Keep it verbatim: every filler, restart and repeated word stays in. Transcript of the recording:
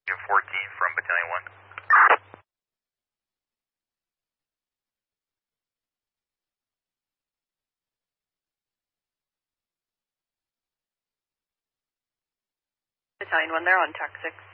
fourteen from Battalion one. Battalion one, they're on track six.